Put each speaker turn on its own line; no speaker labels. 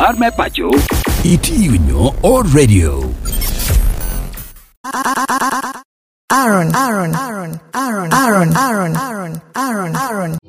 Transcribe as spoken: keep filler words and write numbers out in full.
sembilan me Pacho.
Iti nyo o radio.
Aaron, Aaron, Aaron, Aaron, Aaron, Aaron, Aaron, Aaron, Aaron.